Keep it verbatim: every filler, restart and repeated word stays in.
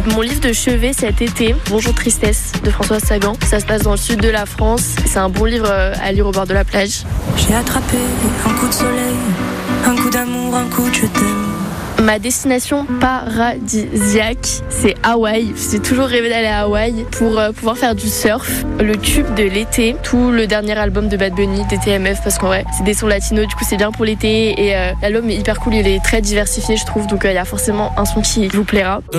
Mon livre de chevet cet été, Bonjour Tristesse de Françoise Sagan. Ça se passe dans le sud de la France. C'est un bon livre à lire au bord de la plage. J'ai attrapé un coup de soleil, un coup d'amour, un coup de je t'aime. Ma destination paradisiaque, c'est Hawaï. J'ai toujours rêvé d'aller à Hawaï pour euh, pouvoir faire du surf. Le tube de l'été, tout le dernier album de Bad Bunny, D T M F, parce qu'en vrai, c'est des sons latinos, du coup c'est bien pour l'été. Et euh, l'album est hyper cool, il est très diversifié, je trouve. Donc il euh, y a forcément un son qui vous plaira.